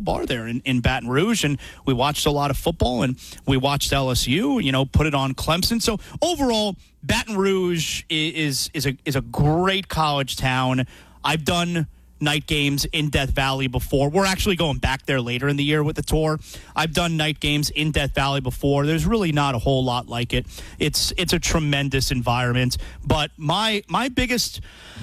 bar there in Baton Rouge, and we watched a lot of football, and we watched LSU, put it on Clemson. So overall, Baton Rouge is a great college town. I've done night games in Death Valley before. We're actually going back there later in the year with the tour. I've done night games in Death Valley before. There's really not a whole lot like it. It's a tremendous environment. But my biggest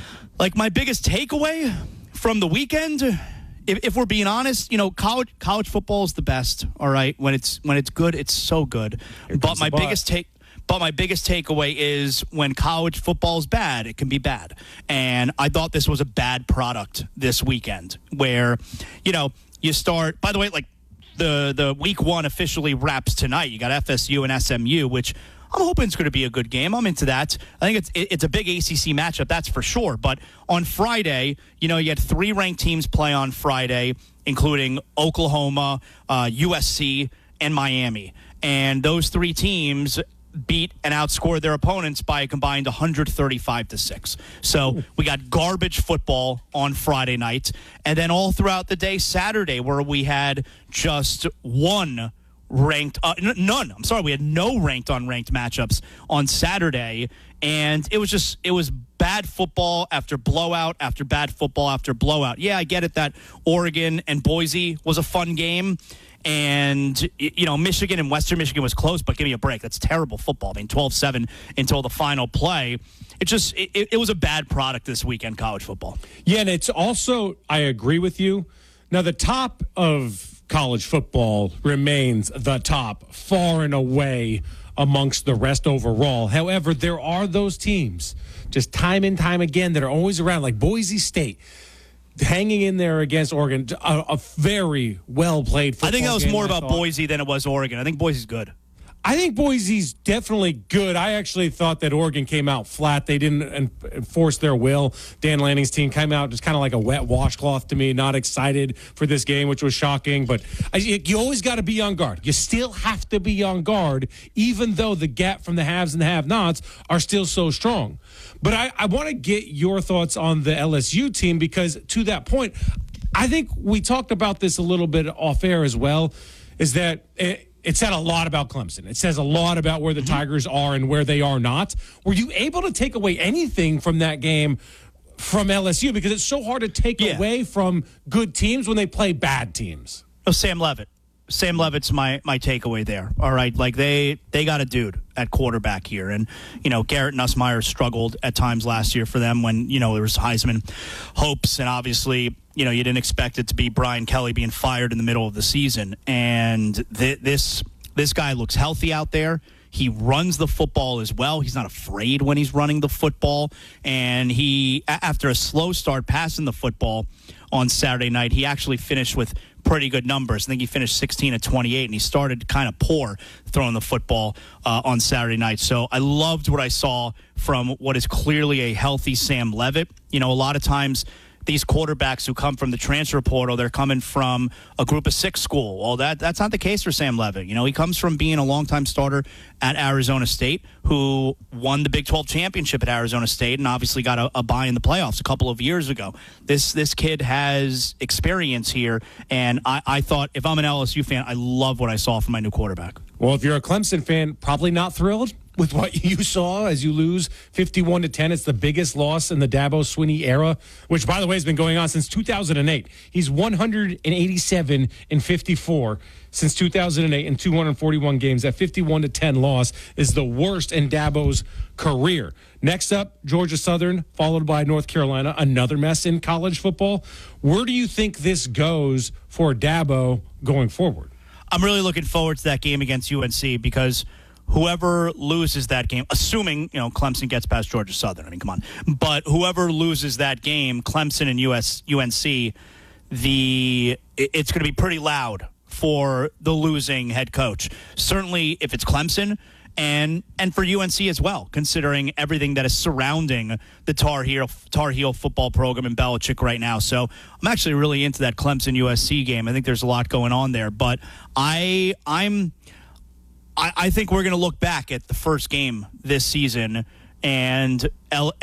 takeaway from the weekend, if we're being honest, college football is the best. All right, when it's good, it's so good. But my biggest takeaway is when college football is bad, it can be bad. And I thought this was a bad product this weekend where, you start, by the way, like the week one officially wraps tonight. You got FSU and SMU, which I'm hoping it's going to be a good game. I'm into that. I think it's a big ACC matchup, that's for sure. But on Friday, you had 3 ranked teams play on Friday, including Oklahoma, USC, and Miami. And those 3 teams beat and outscored their opponents by a combined 135-6. So we got garbage football on Friday night, and then all throughout the day Saturday, where we had just one ranked, none. I'm sorry, we had no ranked unranked matchups on Saturday, and it was bad football after blowout after bad football after blowout. Yeah, I get it that Oregon and Boise was a fun game. And, Michigan and Western Michigan was close, but give me a break. That's terrible football. I mean, 12-7 until the final play. It was a bad product this weekend, college football. Yeah, and it's also, I agree with you. Now, the top of college football remains the top, far and away amongst the rest overall. However, there are those teams, just time and time again, that are always around, like Boise State, hanging in there against Oregon, a very well-played football game. I think that was more about Boise than it was Oregon. I think Boise's good. I think Boise's definitely good. I actually thought that Oregon came out flat. They didn't enforce their will. Dan Lanning's team came out just kind of like a wet washcloth to me, not excited for this game, which was shocking. But you always got to be on guard. You still have to be on guard, even though the gap from the haves and the have-nots are still so strong. But I want to get your thoughts on the LSU team because, to that point, I think we talked about this a little bit off air as well, is that it said a lot about Clemson. It says a lot about where the Tigers are and where they are not. Were you able to take away anything from that game from LSU? Because it's so hard to take away from good teams when they play bad teams. Oh, Sam Leavitt. Sam Leavitt's my takeaway there. All right, like they got a dude at quarterback here, and Garrett Nussmeier struggled at times last year for them when there was Heisman hopes, and obviously you didn't expect it to be Brian Kelly being fired in the middle of the season, and this guy looks healthy out there. He runs the football as well. He's not afraid when he's running the football, and he, after a slow start passing the football on Saturday night, he actually finished with pretty good numbers. I think he finished 16 of 28, and he started kind of poor throwing the football on Saturday night. So I loved what I saw from what is clearly a healthy Sam Leavitt. A lot of times these quarterbacks who come from the transfer portal, they're coming from a group of 6 school. Well, that's not the case for Sam Leavitt. He comes from being a longtime starter at Arizona State, who won the Big 12 championship at Arizona State and obviously got a bye in the playoffs a couple of years ago. This kid has experience here, and I thought, if I'm an LSU fan, I love what I saw from my new quarterback. Well, if you're a Clemson fan, probably not thrilled with what you saw as you lose 51-10. It's the biggest loss in the Dabo Swinney era, which, by the way, has been going on since 2008. He's 187-54 since 2008 in 241 games. That 51-10 loss is the worst in Dabo's career. Next up, Georgia Southern, followed by North Carolina, another mess in college football. Where do you think this goes for Dabo going forward? I'm really looking forward to that game against UNC because whoever loses that game, assuming Clemson gets past Georgia Southern, I mean, come on, but whoever loses that game, Clemson and UNC, it's going to be pretty loud for the losing head coach. Certainly, if it's Clemson, and for UNC as well, considering everything that is surrounding the Tar Heel football program in Belichick right now. So I'm actually really into that Clemson USC game. I think there's a lot going on there, but I think we're going to look back at the first game this season and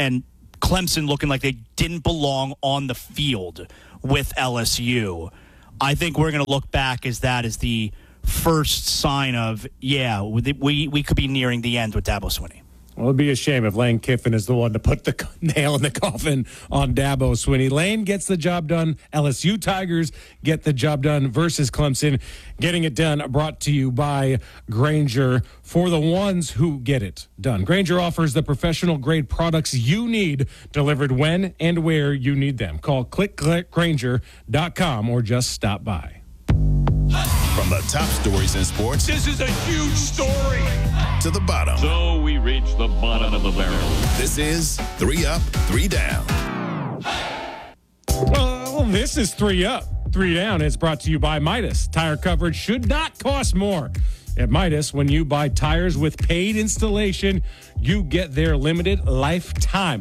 Clemson looking like they didn't belong on the field with LSU. I think we're going to look back as that as the first sign of, we could be nearing the end with Dabo Swinney. Well, it'd be a shame if Lane Kiffin is the one to put the nail in the coffin on Dabo Swinney. Lane gets the job done. LSU Tigers get the job done versus Clemson. Getting it done brought to you by Grainger for the ones who get it done. Grainger offers the professional-grade products you need delivered when and where you need them. Call clickgrainger.com or just stop by. From the top stories in sports. This is a huge story. To the bottom. So we reach the bottom of the barrel. This is 3 Up, 3 Down. Well, this is 3 Up, 3 Down. It's brought to you by Midas. Tire coverage should not cost more. At Midas, when you buy tires with paid installation, you get their limited lifetime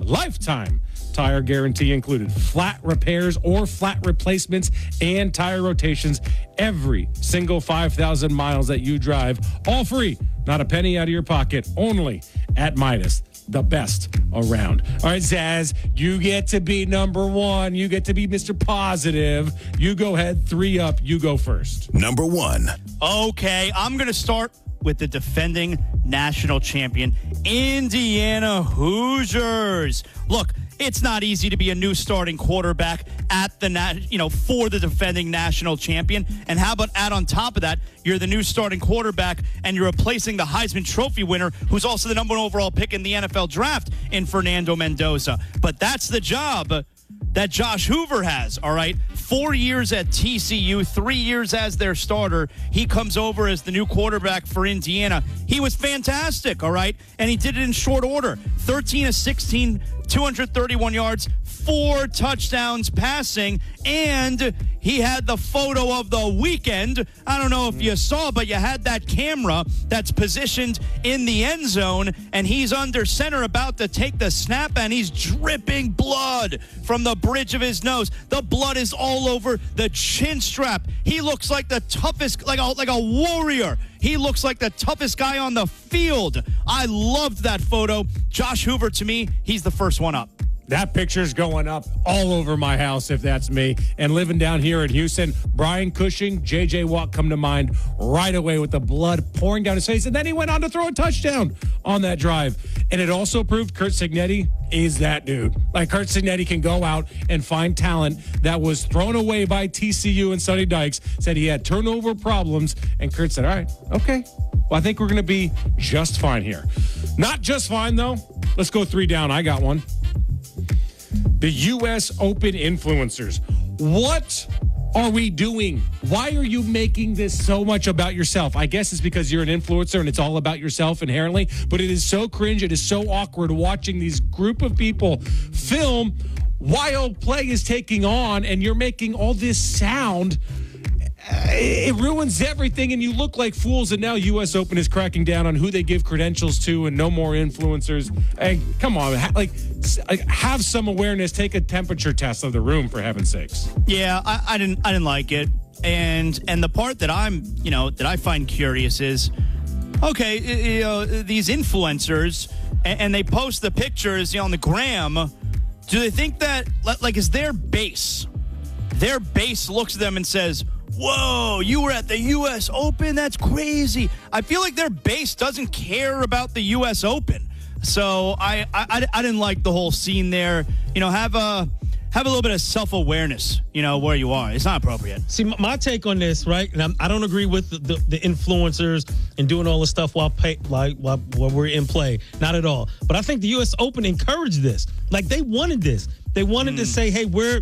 tire guarantee included. Flat repairs or flat replacements and tire rotations every single 5,000 miles that you drive. All free. Not a penny out of your pocket. Only at Midas. The best around. All right, Zaz, you get to be number one. You get to be Mr. Positive. You go ahead, 3 Up. You go first. Number 1. Okay, I'm going to start with the defending national champion, Indiana Hoosiers. Look, it's not easy to be a new starting quarterback at the for the defending national champion. And how about add on top of that, you're the new starting quarterback and you're replacing the Heisman Trophy winner, who's also the number 1 overall pick in the NFL draft in Fernando Mendoza. But that's the job that Josh Hoover has, all right? 4 years at TCU, 3 years as their starter. He comes over as the new quarterback for Indiana. He was fantastic, all right? And he did it in short order. 13 of 16, 231 yards, 4 touchdowns passing, and he had the photo of the weekend. I don't know if you saw, but you had that camera that's positioned in the end zone, and he's under center about to take the snap, and he's dripping blood from the bridge of his nose. The blood is all over the chin strap. He looks like the toughest, like a warrior. He looks like the toughest guy on the field. I loved that photo. Josh Hoover, to me, he's the first one up. That picture's going up all over my house if that's me. And living down here in Houston, Brian Cushing, J.J. Watt come to mind right away with the blood pouring down his face. And then he went on to throw a touchdown on that drive. And it also proved Curt Cignetti is that dude. Like, Curt Cignetti can go out and find talent that was thrown away by TCU and Sonny Dykes, said he had turnover problems. And Curt said, all right, okay. Well, I think we're going to be just fine here. Not just fine, though. Let's go 3 down. I got one. The U.S. Open influencers. What are we doing? Why are you making this so much about yourself? I guess it's because you're an influencer and it's all about yourself inherently, but it is so cringe. It is so awkward watching these group of people film while play is taking on and you're making all this sound. It ruins everything, and you look like fools. And now U.S. Open is cracking down on who they give credentials to, and no more influencers. Hey, come on, have some awareness. Take a temperature test of the room, for heaven's sakes. Yeah, I didn't like it, and the part that that I find curious is, okay, these influencers, and they post the pictures on the gram. Do they think that is their base? Their base looks at them and says, whoa, you were at the U.S. Open? That's crazy. I feel like their base doesn't care about the U.S. Open. So I didn't like the whole scene there. Have a little bit of self-awareness, where you are. It's not appropriate. See, my take on this, right, and I don't agree with the influencers and doing all the stuff while we're in play. Not at all. But I think the U.S. Open encouraged this. Like, they wanted this. They wanted to say, hey, we're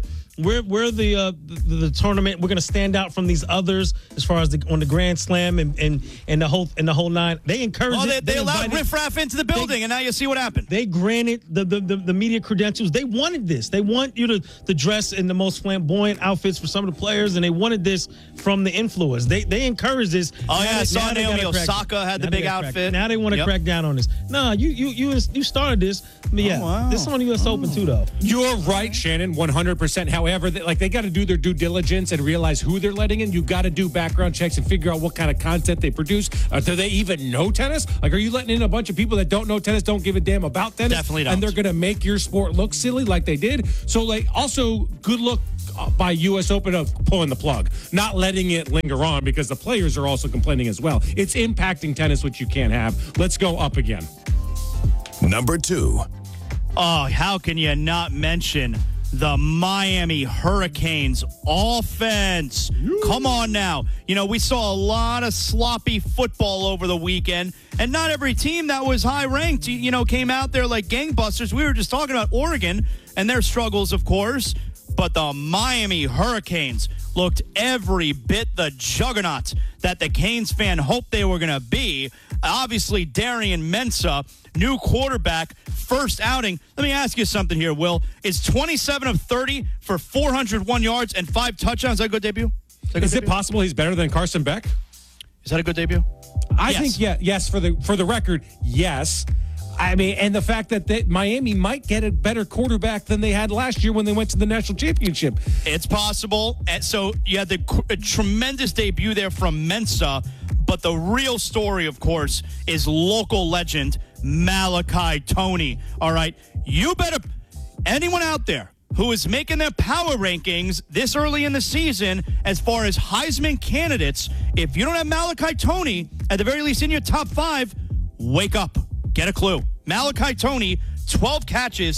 the tournament. We're going to stand out from these others as far as on the Grand Slam and the whole nine. They encouraged it. They allowed riffraff into the building, and now you see what happened. They granted the media credentials. They wanted this. They want you to dress in the most flamboyant outfits for some of the players, and they wanted this from the influencers. They encouraged this. Oh, yeah, I saw Naomi Osaka had the big outfit. Now they want to crack down on this. No, you started this. But yeah, wow. This is on the U.S. Open too, though. You're right, Shannon, 100%. However, they got to do their due diligence and realize who they're letting in. You got to do background checks and figure out what kind of content they produce. Do they even know tennis? Are you letting in a bunch of people that don't know tennis, don't give a damn about tennis? Definitely don't. And they're going to make your sport look silly like they did. So, also, good luck by U.S. Open of pulling the plug, not letting it linger on because the players are also complaining as well. It's impacting tennis, which you can't have. Let's go up again. Number 2. Oh, how can you not mention the Miami Hurricanes offense? Come on now. You know, we saw a lot of sloppy football over the weekend, and not every team that was high ranked, you know, came out there like gangbusters. We were just talking about Oregon and their struggles, of course, but the Miami Hurricanes looked every bit the juggernaut that the Canes fan hoped they were going to be. Obviously, Darian Mensah, new quarterback, first outing. Let me ask you something here, Will. Is 27 of 30 for 401 yards and 5 touchdowns a good debut? Is it possible he's better than Carson Beck? Is that a good debut? I think yes. For the record, yes. I mean, and the fact that Miami might get a better quarterback than they had last year when they went to the national championship. It's possible. And so you had a tremendous debut there from Mensah, but the real story, of course, is local legend Malachi Toney. All right, you better, anyone out there who is making their power rankings this early in the season as far as Heisman candidates, if you don't have Malachi Toney, at the very least in your top 5, wake up. Get a clue. Malachi Toney, 12 catches,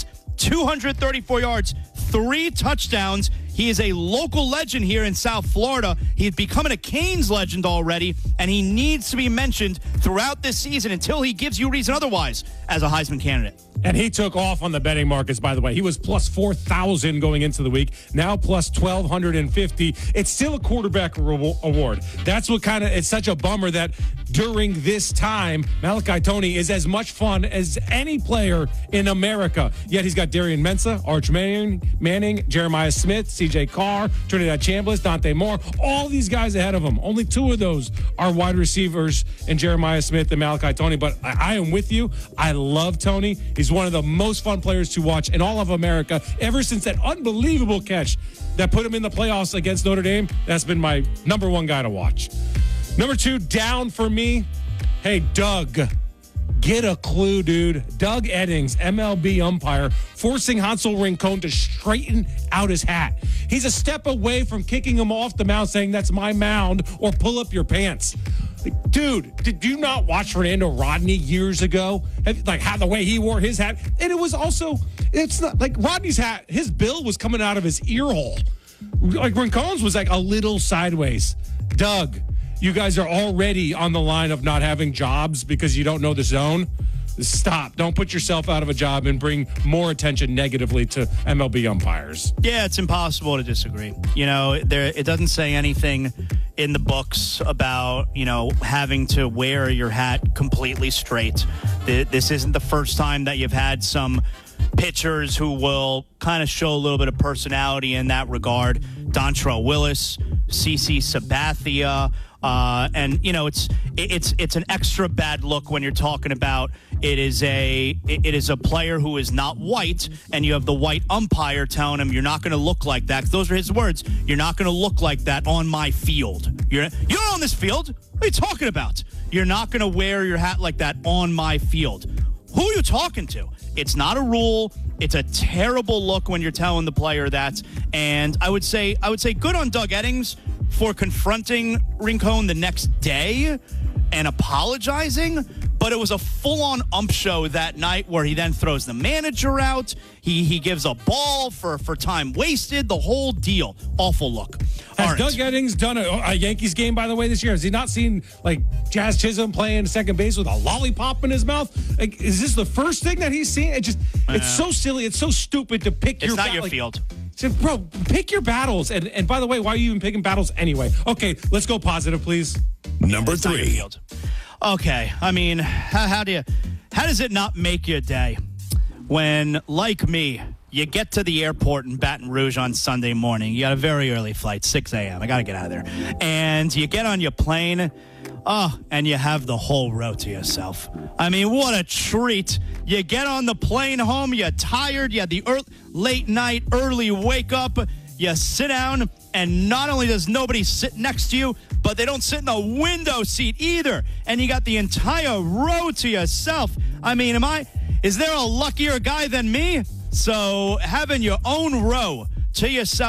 234 yards, 3 touchdowns. He is a local legend here in South Florida. He's becoming a Canes legend already, and he needs to be mentioned throughout this season until he gives you reason otherwise as a Heisman candidate. And he took off on the betting markets, by the way. He was plus 4,000 going into the week, now plus 1,250. It's still a quarterback award. That's what it's such a bummer that during this time, Malachi Toney is as much fun as any player in America. Yet he's got Darian Mensah, Arch Manning, Jeremiah Smith, CJ Carr, Trinidad Chambliss, Dante Moore, all these guys ahead of him. Only 2 of those are wide receivers in Jeremiah Smith and Malachi Toney. But I am with you. I love Toney. He's one of the most fun players to watch in all of America ever since that unbelievable catch that put him in the playoffs against Notre Dame. That's been my number 1 guy to watch. Number 2, down for me. Hey, Doug. Get a clue, dude. Doug Eddings, MLB umpire, forcing Hansel Rincon to straighten out his hat. He's a step away from kicking him off the mound, saying, "That's my mound," or "Pull up your pants." Dude, did you not watch Fernando Rodney years ago? Like how the way he wore his hat? And it was also, it's not like Rodney's hat, his bill was coming out of his ear hole. Like Rincon's was like a little sideways. Doug, you guys are already on the line of not having jobs because you don't know the zone. Stop. Don't put yourself out of a job and bring more attention negatively to MLB umpires. Yeah, it's impossible to disagree. You know, it doesn't say anything in the books about, you know, having to wear your hat completely straight. This isn't the first time that you've had some pitchers who will kind of show a little bit of personality in that regard. Dontrelle Willis, CC Sabathia, and you know it's an extra bad look when you're talking about it is a player who is not white, and you have the white umpire telling him you're not going to look like that. 'Cause those are his words. You're not going to look like that on my field. You're on this field. What are you talking about? You're not going to wear your hat like that on my field. Who are you talking to? It's not a rule. It's a terrible look when you're telling the player that. And I would say good on Doug Eddings for confronting Rincon the next day and apologizing. But it was a full-on ump show that night where he then throws the manager out. He gives a ball for time wasted, the whole deal. Awful look. Has Doug Eddings done a Yankees game, by the way, this year? Has he not seen, like, Jazz Chisholm playing second base with a lollipop in his mouth? Like, is this the first thing that he's seen? It's so silly. It's so stupid to pick your... It's not your field. So, bro, pick your battles. And by the way, why are you even picking battles anyway? Okay, let's go positive, please. Number It's not your 3. field. Okay, I mean, how does it not make your day when, like me, you get to the airport in Baton Rouge on Sunday morning? You got a very early flight, 6 a.m. I got to get out of there. And you get on your plane, and you have the whole row to yourself. I mean, what a treat. You get on the plane home, you're tired, you had the late night, early wake up, you sit down, and not only does nobody sit next to you, but they don't sit in the window seat either. And you got the entire row to yourself. I mean, is there a luckier guy than me? So having your own row to yourself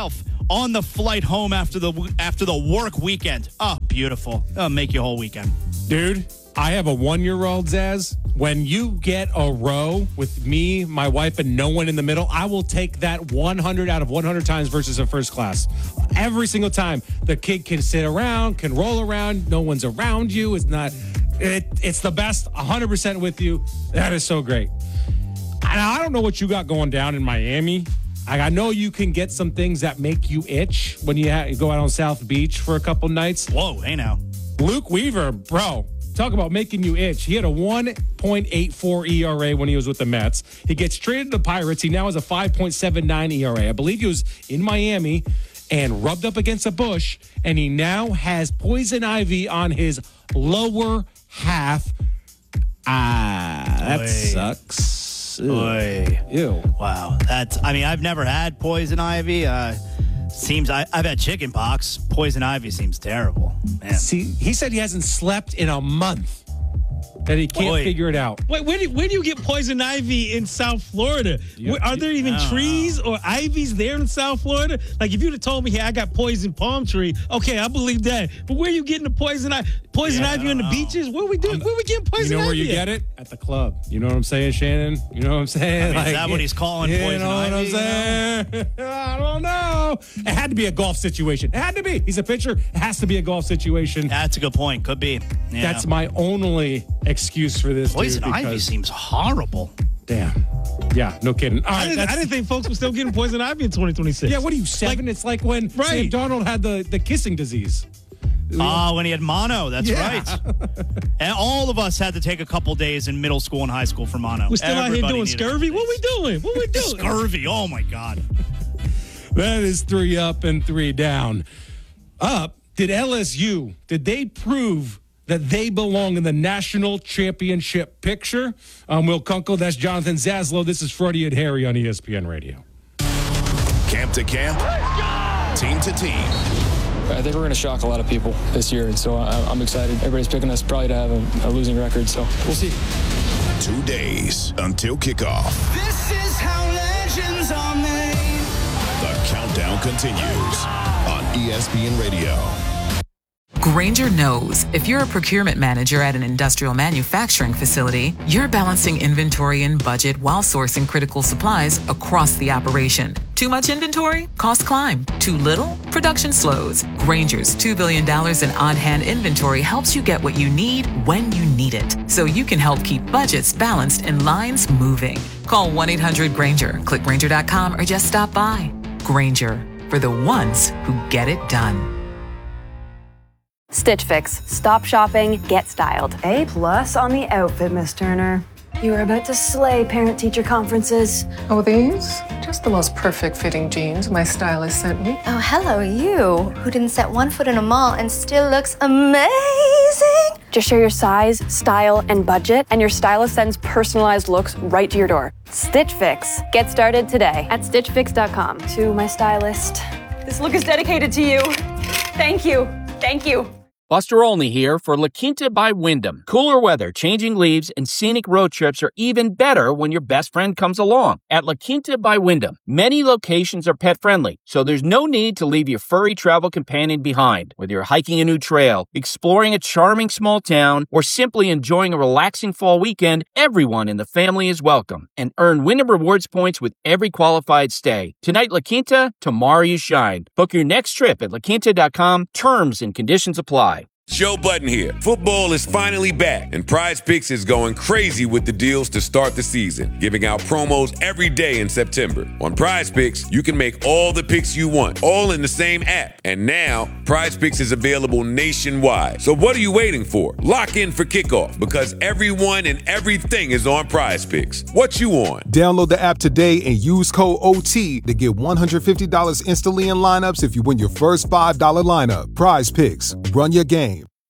on the flight home after the work weekend. Oh, beautiful. That'll make your whole weekend. Dude, I have a 1-year-old, Zaz. When you get a row with me, my wife, and no one in the middle, I will take that 100 out of 100 times versus a first class. Every single time. The kid can sit around, can roll around. No one's around you. It's the best. 100% with you. That is so great. And I don't know what you got going down in Miami. I know you can get some things that make you itch when you go out on South Beach for a couple nights. Whoa, hey now. Luke Weaver, bro, talk about making you itch. He had a 1.84 ERA when he was with the Mets. He gets traded to the Pirates. He now has a 5.79 ERA. I believe he was in Miami and rubbed up against a bush, and he now has poison ivy on his lower half. That sucks. Ew. Wow. I've never had poison ivy. I've had chicken pox. Poison ivy seems terrible. Man. See, he said he hasn't slept in a month. That he can't figure it out. Wait, where do you get poison ivy in South Florida? Are there even trees or ivies there in South Florida? Like, if you'd have told me, hey, I got poison palm tree, okay, I believe that. But where are you getting the poison ivy? Poison ivy on the beaches? Where we doing? Where we getting poison ivy? You know where you get it? At the club. You know what I'm saying, Shannon? You know what I'm saying? Is that what he's calling poison ivy? What I'm saying? I don't know. It had to be a golf situation. It had to be. He's a pitcher. It has to be a golf situation. That's a good point. Could be. Yeah. That's my only excuse for this. Poison ivy seems horrible. Damn. Yeah, no kidding. All right, I didn't think folks were still getting poison ivy in 2026. Yeah, what are you, 7? It's like when Sam Darnold had the kissing disease. When he had mono. That's right. And all of us had to take a couple days in middle school and high school for mono. We're still out here doing scurvy? What we doing? Scurvy. Oh, my God. That is 3 up and 3 down. Up, did they prove that they belong in the national championship picture? I'm Will Kunkel. That's Jonathan Zaslow. This is Freddie and Harry on ESPN Radio. Camp to camp, team to team. I think we're going to shock a lot of people this year, and so I'm excited. Everybody's picking us probably to have a losing record, so we'll see. 2 days until kickoff. This is how legends are made. The countdown continues on ESPN Radio. Grainger knows if you're a procurement manager at an industrial manufacturing facility, you're balancing inventory and budget while sourcing critical supplies across the operation. Too much inventory? Costs climb. Too little? Production slows. Grainger's $2 billion in on-hand inventory helps you get what you need when you need it, so you can help keep budgets balanced and lines moving. Call 1-800-GRAINGER, click Grainger.com, or just stop by. Grainger, for the ones who get it done. Stitch Fix. Stop shopping, get styled. A+ on the outfit, Miss Turner. You are about to slay parent-teacher conferences. Oh, these? Just the most perfect fitting jeans my stylist sent me. Oh, hello, you, who didn't set one foot in a mall and still looks amazing. Just share your size, style, and budget, and your stylist sends personalized looks right to your door. Stitch Fix. Get started today at StitchFix.com. To my stylist, this look is dedicated to you. Thank you. Thank you. Buster Olney here for La Quinta by Wyndham. Cooler weather, changing leaves, and scenic road trips are even better when your best friend comes along. At La Quinta by Wyndham, many locations are pet-friendly, so there's no need to leave your furry travel companion behind. Whether you're hiking a new trail, exploring a charming small town, or simply enjoying a relaxing fall weekend, everyone in the family is welcome. And earn Wyndham Rewards points with every qualified stay. Tonight, La Quinta, tomorrow you shine. Book your next trip at LaQuinta.com. Terms and conditions apply. Joe Budden here. Football is finally back, and Prize Picks is going crazy with the deals to start the season, giving out promos every day in September. On Prize Picks, you can make all the picks you want, all in the same app. And now, Prize Picks is available nationwide. So what are you waiting for? Lock in for kickoff, because everyone and everything is on Prize Picks. What you on? Download the app today and use code OT to get $150 instantly in lineups if you win your first $5 lineup. Prize Picks. Run your game.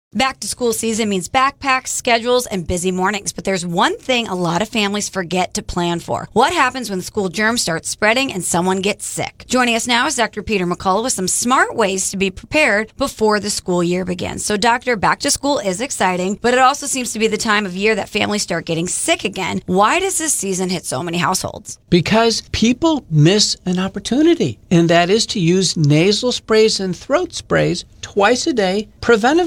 Back to school season means backpacks, schedules, and busy mornings. But there's one thing a lot of families forget to plan for. What happens when school germs start spreading and someone gets sick? Joining us now is Dr. Peter McCullough with some smart ways to be prepared before the school year begins. So, Doctor, back to school is exciting, but it also seems to be the time of year that families start getting sick again. Why does this season hit so many households? Because people miss an opportunity, and that is to use nasal sprays and throat sprays twice a day preventively.